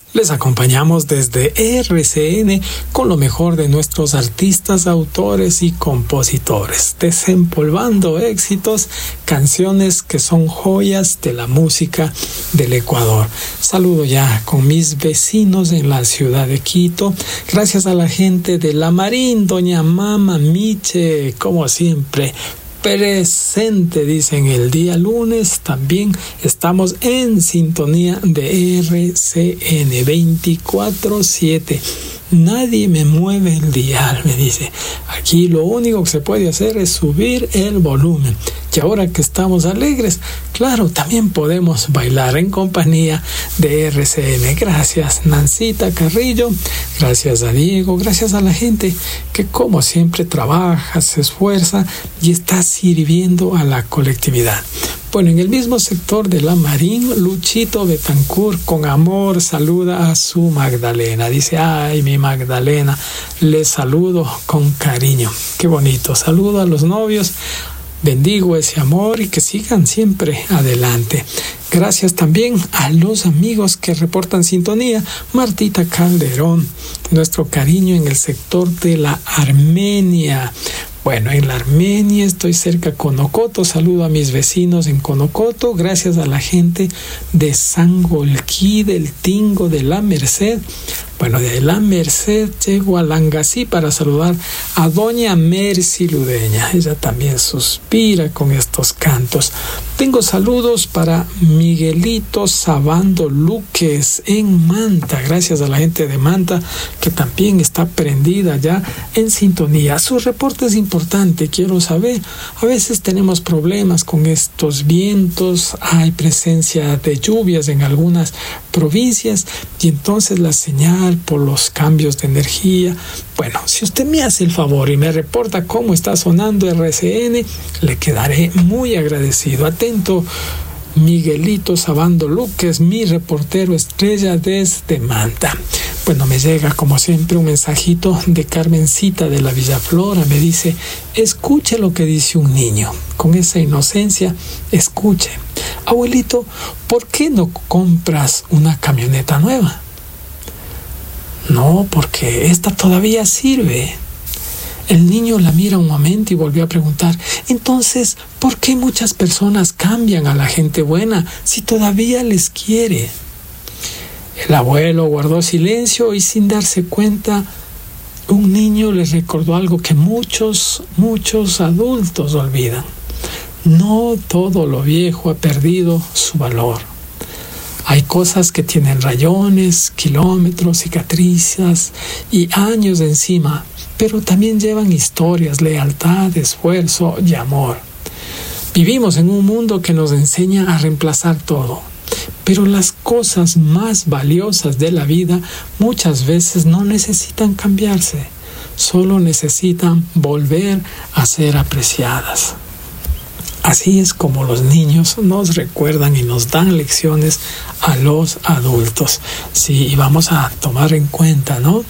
Les acompañamos desde RCN con lo mejor de nuestros artistas, autores y compositores, desempolvando éxitos, canciones que son joyas de la música del Ecuador. Saludo ya con mis vecinos en la ciudad de Quito. Gracias a la gente de La Marín, doña Mama Miche, como siempre, presente, dicen el día lunes. También estamos en sintonía de RCN 24/7. Nadie me mueve el dial, me dice. Aquí lo único que se puede hacer es subir el volumen. Y ahora que estamos alegres, claro, también podemos bailar en compañía de RCN. Gracias, Nancita Carrillo. Gracias a Diego. Gracias a la gente que, como siempre, trabaja, se esfuerza y está sirviendo a la colectividad. Bueno, en el mismo sector de La Marín, Luchito Betancourt con amor saluda a su Magdalena. Dice, ay, mi Magdalena, le saludo con cariño. Qué bonito. Saludo a los novios. Bendigo ese amor y que sigan siempre adelante. Gracias también a los amigos que reportan sintonía. Martita Calderón, nuestro cariño en el sector de la Armenia. Bueno, en la Armenia estoy cerca de Conocoto. Saludo a mis vecinos en Conocoto. Gracias a la gente de Sangolquí, del Tingo, de La Merced. Bueno, de La Merced llego a Langasí para saludar a doña Mercy Ludeña. Ella también suspira con estos cantos. Tengo saludos para Miguelito Sabando Luques en Manta. Gracias a la gente de Manta que también está prendida ya en sintonía. Su reporte es importante, quiero saber. A veces tenemos problemas con estos vientos. Hay presencia de lluvias en algunas provincias y entonces la señal por los cambios de energía. Bueno, si usted me hace el favor y me reporta cómo está sonando RCN, le quedaré muy agradecido. Atento, Miguelito Sabando Luques, mi reportero estrella desde Manta. Bueno, me llega como siempre un mensajito de Carmencita de la Villaflora. Me dice, escuche lo que dice un niño. Con esa inocencia, escuche. Abuelito, ¿por qué no compras una camioneta nueva? No, porque esta todavía sirve. El niño la mira un momento y volvió a preguntar, entonces, ¿por qué muchas personas cambian a la gente buena si todavía les quiere? El abuelo guardó silencio y sin darse cuenta, un niño les recordó algo que muchos adultos olvidan. No todo lo viejo ha perdido su valor. Hay cosas que tienen rayones, kilómetros, cicatrices y años encima, pero también llevan historias, lealtad, esfuerzo y amor. Vivimos en un mundo que nos enseña a reemplazar todo, pero las cosas más valiosas de la vida muchas veces no necesitan cambiarse, solo necesitan volver a ser apreciadas. Así es como los niños nos recuerdan y nos dan lecciones a los adultos. Sí, y vamos a tomar en cuenta, ¿no?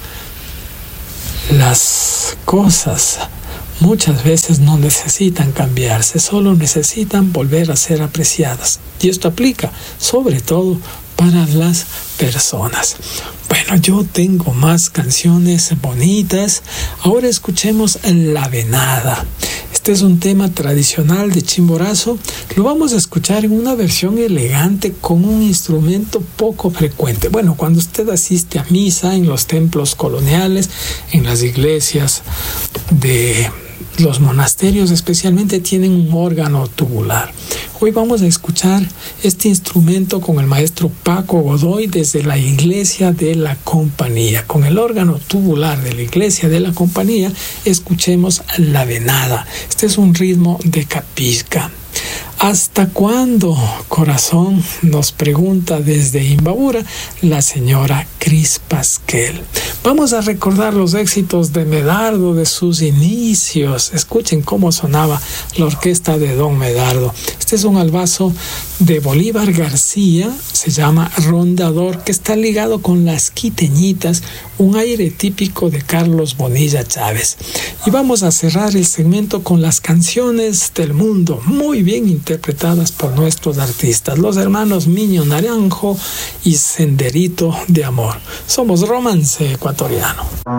Las cosas muchas veces no necesitan cambiarse, solo necesitan volver a ser apreciadas. Y esto aplica sobre todo para las personas. Bueno, yo tengo más canciones bonitas. Ahora escuchemos La Venada. Este es un tema tradicional de Chimborazo. Lo vamos a escuchar en una versión elegante con un instrumento poco frecuente. Bueno, cuando usted asiste a misa en los templos coloniales, en las iglesias de los monasterios especialmente, tienen un órgano tubular. Hoy vamos a escuchar este instrumento con el maestro Paco Godoy desde la Iglesia de la Compañía. Con el órgano tubular de la Iglesia de la Compañía, escuchemos La Venada. Este es un ritmo de capisca. ¿Hasta cuándo, corazón?, nos pregunta desde Imbabura la señora Cris Pasquel. Vamos a recordar los éxitos de Medardo, de sus inicios. Escuchen cómo sonaba la orquesta de Don Medardo. Este es un albazo de Bolívar García, se llama Rondador, que está ligado con Las Quiteñitas, un aire típico de Carlos Bonilla Chávez. Y vamos a cerrar el segmento con las canciones del mundo, muy bien interpretadas por nuestros artistas, los hermanos Miño Naranjo y Senderito de Amor. Somos Romance Ecuatoriano.